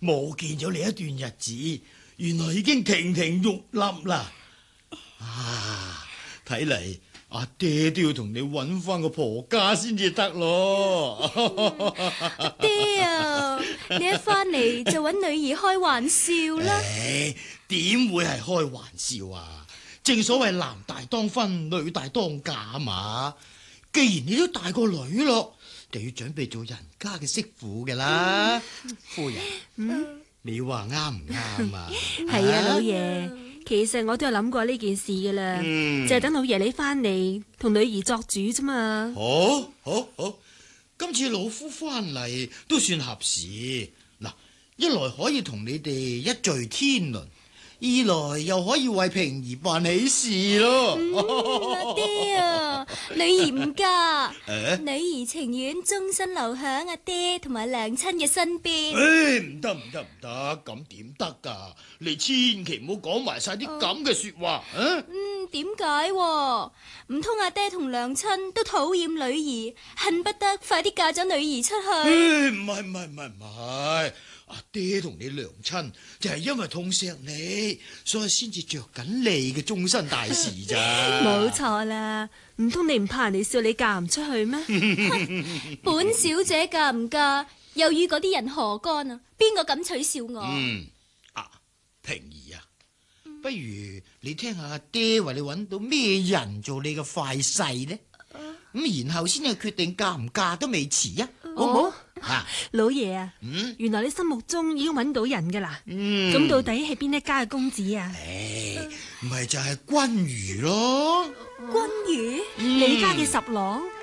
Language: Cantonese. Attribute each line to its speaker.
Speaker 1: 冇見咗你一段日子，原來已經亭亭玉立啦。啊，睇嚟阿爹都要同你搵翻個婆家先至得咯。
Speaker 2: 阿爹啊，你一翻嚟就搵女兒開玩笑啦。
Speaker 1: 點會係開玩笑啊？正所謂男大當婚，女大當嫁嘛。既然你都大個女咯，就要準備做人家嘅媳婦㗎啦。夫人，你話啱唔啱啊？
Speaker 3: 係啊，老爺，其實我都有諗過呢件事噶啦，就係等老爺你翻嚟同女兒作主啫嘛。
Speaker 1: 好，今次老夫翻嚟都算合時。嗱，一來可以同你哋一聚天倫，二來又可以為平兒辦喜事咯。
Speaker 2: 阿爹啊，女兒唔嫁，女兒情願終身留響阿爹同埋娘親嘅身邊。
Speaker 1: 唔得，咁點得噶？你千祈唔好講埋晒啲咁嘅說話。
Speaker 2: 點解？唔通阿爹同娘親都討厭女兒，恨不得快啲嫁咗女兒出去？
Speaker 1: 唔係。阿爹同你娘親就係因為痛錫你，所以先至着緊你嘅終身大事咋。
Speaker 3: 冇錯啦，唔通你唔怕人哋笑你嫁唔出去咩？
Speaker 2: 本小姐嫁唔嫁，又與嗰啲人何干啊？邊個敢取笑我？
Speaker 1: 平兒啊，不如你聽下阿爹為你揾到咩人做你嘅快婿呢？咁然後先至決定嫁唔嫁都未遲啊，好唔好？
Speaker 3: 老爺啊，原來你心目中已經揾到人噶啦。咁到底係邊一家嘅公子啊？
Speaker 1: 唔係就係君如咯。
Speaker 2: 君如，
Speaker 3: 你家嘅十郎。